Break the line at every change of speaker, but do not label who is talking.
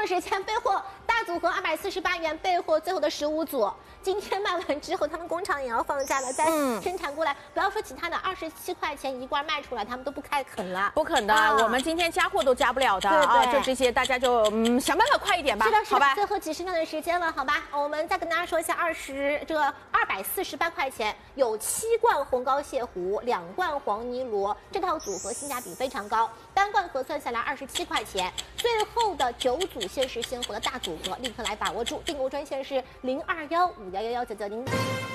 时间备货大组合248元，备货最后的15组。今天卖完之后，他们工厂也要放假了，再生产过来。不要说其他的27块钱一罐卖出来，他们都不开垦了。
不肯的，我们今天加货都加不了的
啊！
就这些，大家就想办法快一点吧。
是的，
好吧。
最后几十秒的时间了，好吧。我们再跟大家说一下248块钱有7罐红膏蟹糊，2罐黄泥螺，这套组合性价比非常高，单罐核算下来27块钱。最后的9组限时鲜活的大组合，立刻来把握住！订购专线是0215111990。